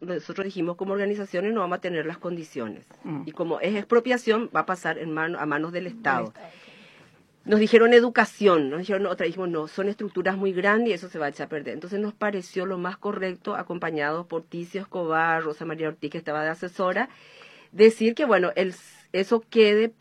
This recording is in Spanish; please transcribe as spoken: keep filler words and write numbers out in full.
nosotros dijimos como organizaciones no vamos a tener las condiciones. Mm. Y como es expropiación, va a pasar en mano, a manos del Estado. Del Estado, claro. Nos dijeron educación, nos dijeron otra, dijimos no, son estructuras muy grandes y eso se va a echar a perder. Entonces nos pareció lo más correcto, acompañados por Ticio Escobar, Rosa María Ortiz, que estaba de asesora, decir que bueno, el, eso quede